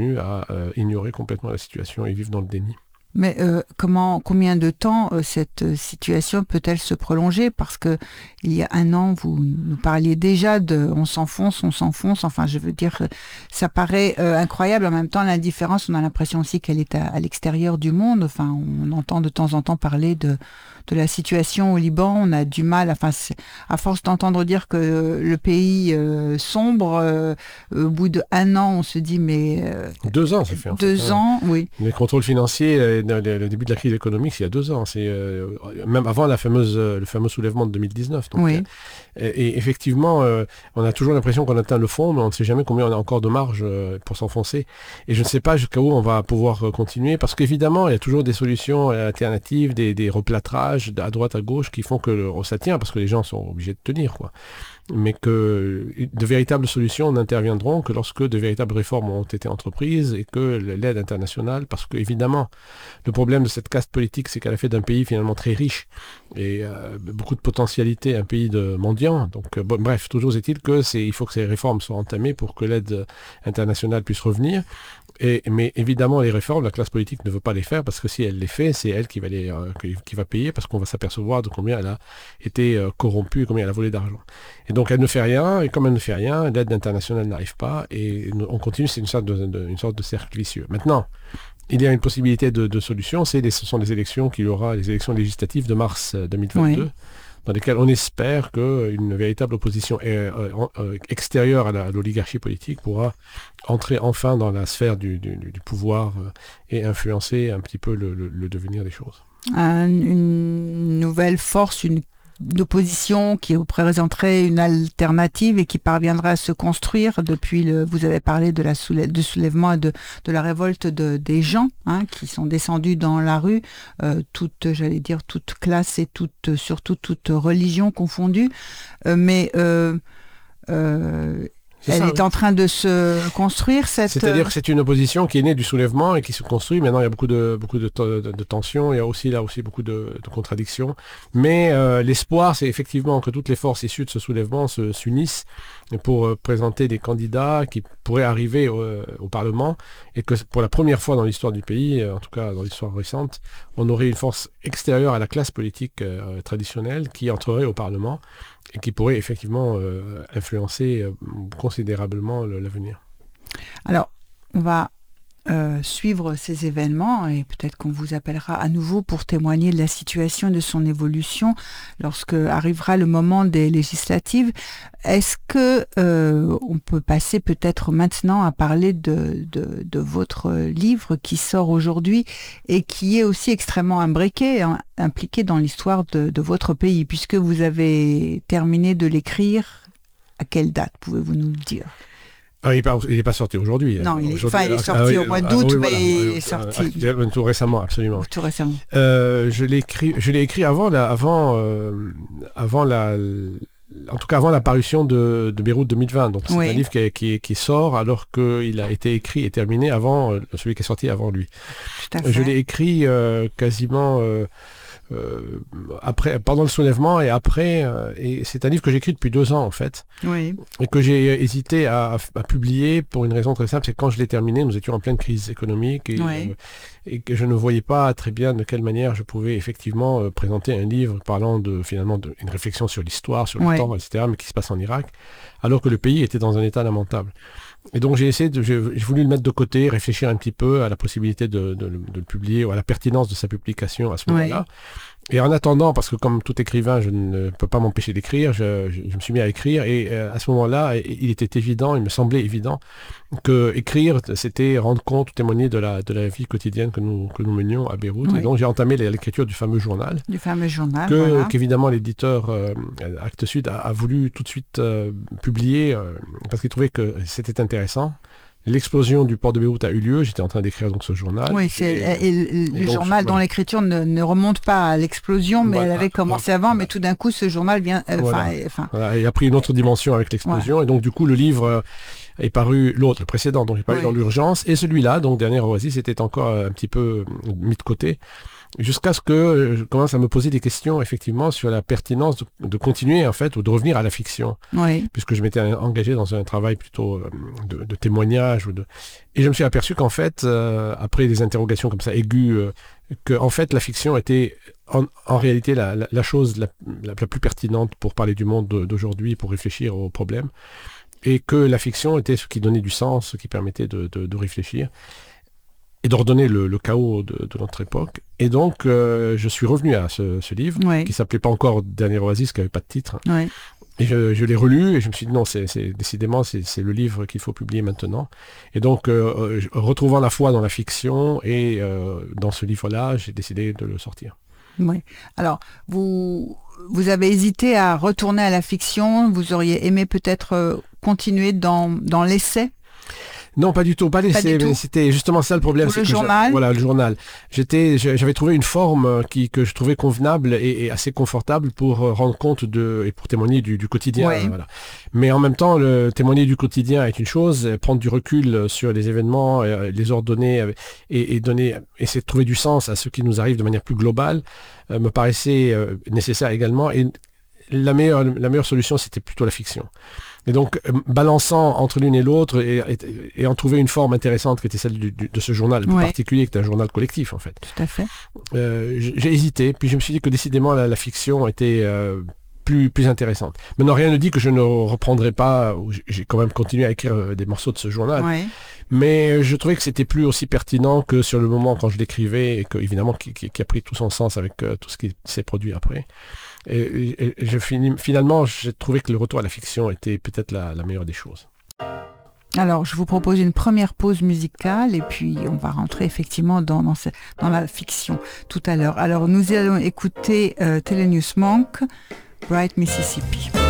à ignorer complètement la situation et vivre dans le déni. Mais combien de temps cette situation peut-elle se prolonger? Parce que il y a un an, vous nous parliez déjà de on s'enfonce. Enfin, je veux dire, ça paraît incroyable. En même temps, l'indifférence, on a l'impression aussi qu'elle est à l'extérieur du monde. Enfin, on entend de temps en temps parler de la situation au Liban. On a du mal, enfin, à force d'entendre dire que le pays sombre, au bout d'1 an, on se dit, mais... 2 ans, ça fait. 2 ans, oui. Les contrôles financiers, le début de la crise économique, c'est il y a 2 ans. C'est même avant le fameux soulèvement de 2019. Donc, oui. Et effectivement, on a toujours l'impression qu'on atteint le fond, mais on ne sait jamais combien on a encore de marge pour s'enfoncer. Et je ne sais pas jusqu'à où on va pouvoir continuer, parce qu'évidemment, il y a toujours des solutions alternatives, des replâtrages à droite, à gauche, qui font que ça tient, parce que les gens sont obligés de tenir, quoi. Mais que de véritables solutions n'interviendront que lorsque de véritables réformes ont été entreprises et que l'aide internationale, parce que évidemment, le problème de cette caste politique, c'est qu'elle a fait d'un pays finalement très riche et beaucoup de potentialités, un pays de mendiants. Donc, bref, toujours est-il il faut que ces réformes soient entamées pour que l'aide internationale puisse revenir. Mais évidemment, les réformes, la classe politique ne veut pas les faire parce que si elle les fait, c'est elle qui va payer parce qu'on va s'apercevoir de combien elle a été corrompue et combien elle a volé d'argent. Et donc, elle ne fait rien, et comme elle ne fait rien, l'aide internationale n'arrive pas, et on continue, c'est une sorte de cercle vicieux. Maintenant, il y a une possibilité de solution, ce sont les élections qu'il y aura, les élections législatives de mars 2022. Oui. Dans lesquelles on espère qu'une véritable opposition extérieure à l'oligarchie politique pourra entrer enfin dans la sphère du pouvoir et influencer un petit peu le devenir des choses. Une nouvelle force, une opposition qui représenterait une alternative et qui parviendra à se construire depuis vous avez parlé de du soulèvement et de la révolte des gens qui sont descendus dans la rue, toute classe et surtout toute religion confondue, mais elle est en train de se construire, C'est-à-dire que c'est une opposition qui est née du soulèvement et qui se construit. Maintenant, il y a beaucoup de tensions, il y a aussi beaucoup de contradictions. Mais l'espoir, c'est effectivement que toutes les forces issues de ce soulèvement s'unissent pour présenter des candidats qui pourraient arriver au Parlement et que pour la première fois dans l'histoire du pays, en tout cas dans l'histoire récente, on aurait une force extérieure à la classe politique traditionnelle qui entrerait au Parlement et qui pourrait effectivement influencer considérablement l'avenir. Alors, on va suivre ces événements et peut-être qu'on vous appellera à nouveau pour témoigner de la situation et de son évolution lorsque arrivera le moment des législatives. Est-ce que on peut passer peut-être maintenant à parler de votre livre qui sort aujourd'hui et qui est aussi extrêmement imbriqué, impliqué dans l'histoire de votre pays, puisque vous avez terminé de l'écrire. À quelle date pouvez-vous nous le dire? Il n'est pas sorti aujourd'hui. Non, il est sorti au mois d'août, mais il est sorti. Tout récemment, absolument. Tout récemment. Je l'ai écrit avant en tout cas avant l'apparition de Beyrouth 2020. Donc c'est un livre qui sort alors qu'il a été écrit et terminé avant celui qui est sorti avant lui. Tout à fait. Je l'ai écrit quasiment... pendant le soulèvement et après, et c'est un livre que j'écris depuis 2 ans en fait, oui. Et que j'ai hésité à publier pour une raison très simple, c'est que quand je l'ai terminé, nous étions en pleine crise économique et que je ne voyais pas très bien de quelle manière je pouvais effectivement présenter un livre parlant finalement d'une réflexion sur l'histoire, sur le temps, etc., mais qui se passe en Irak, alors que le pays était dans un état lamentable. Et donc j'ai voulu le mettre de côté, réfléchir un petit peu à la possibilité de le publier ou à la pertinence de sa publication à ce moment-là. Et en attendant, parce que comme tout écrivain, je ne peux pas m'empêcher d'écrire, je me suis mis à écrire et à ce moment-là, il me semblait évident que écrire, c'était rendre compte, témoigner de la vie quotidienne que nous menions à Beyrouth. Oui. Et donc j'ai entamé l'écriture du fameux journal. Qu'évidemment l'éditeur Actes Sud a voulu tout de suite publier parce qu'il trouvait que c'était intéressant. L'explosion du port de Beyrouth a eu lieu, j'étais en train d'écrire donc ce journal. Oui, le journal dont l'écriture ne remonte pas à l'explosion, mais elle avait commencé avant, mais tout d'un coup ce journal vient... il a pris une autre dimension avec l'explosion, et donc du coup le livre est paru, le précédent, donc il est paru dans l'urgence, et celui-là, donc Dernière Oasis, était encore un petit peu mis de côté. jusqu'à ce que je commence à me poser des questions effectivement sur la pertinence de continuer en fait ou de revenir à la fiction, puisque je m'étais engagé dans un travail plutôt de témoignage et je me suis aperçu qu'en fait après des interrogations comme ça aiguës que en fait la fiction était en réalité la chose la plus pertinente pour parler du monde d'aujourd'hui, pour réfléchir aux problèmes, et que la fiction était ce qui donnait du sens, ce qui permettait de réfléchir et d'ordonner le chaos de notre époque. Et donc, je suis revenu à ce livre, qui s'appelait pas encore Dernier Oasis, qui n'avait pas de titre. Et je l'ai relu, et je me suis dit, non, décidément, c'est le livre qu'il faut publier maintenant. Et donc, retrouvant la foi dans la fiction, et dans ce livre-là, j'ai décidé de le sortir. Oui. Alors, vous avez hésité à retourner à la fiction, vous auriez aimé peut-être continuer dans l'essai ? Non, pas du tout, pas l'essai, mais c'était justement ça le problème. Le journal. Voilà, le journal. J'avais trouvé une forme que je trouvais convenable et assez confortable pour rendre compte et pour témoigner du quotidien. Voilà. Mais en même temps, témoigner du quotidien est une chose, prendre du recul sur les événements, les ordonner et essayer de trouver du sens à ce qui nous arrive de manière plus globale, me paraissait nécessaire également. Et la meilleure solution, c'était plutôt la fiction. Et donc, balançant entre l'une et l'autre et en trouver une forme intéressante qui était celle de ce journal particulier, qui est un journal collectif, en fait. Tout à fait. J'ai hésité, puis je me suis dit que décidément, la fiction était plus intéressante. Maintenant, rien ne dit que je ne reprendrai pas, j'ai quand même continué à écrire des morceaux de ce journal, mais je trouvais que c'était plus aussi pertinent que sur le moment quand je l'écrivais, et que, évidemment, qui a pris tout son sens avec tout ce qui s'est produit après. Et finalement, j'ai trouvé que le retour à la fiction était peut-être la meilleure des choses. Alors, je vous propose une première pause musicale et puis on va rentrer effectivement dans la fiction tout à l'heure. Alors, nous allons écouter Thelonious Monk, Bright Mississippi.